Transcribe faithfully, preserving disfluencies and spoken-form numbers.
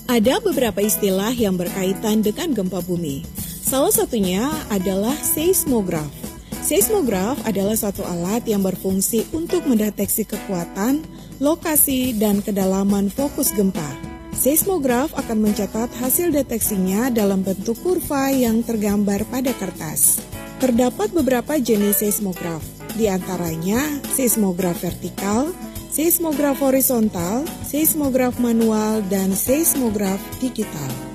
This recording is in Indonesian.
Ada beberapa istilah yang berkaitan dengan gempa bumi. Salah satunya adalah seismograf. Seismograf adalah satu alat yang berfungsi untuk mendeteksi kekuatan, lokasi, dan kedalaman fokus gempa. Seismograf akan mencatat hasil deteksinya dalam bentuk kurva yang tergambar pada kertas. Terdapat beberapa jenis seismograf, di antaranya seismograf vertikal, seismograf horizontal, seismograf manual, dan seismograf digital.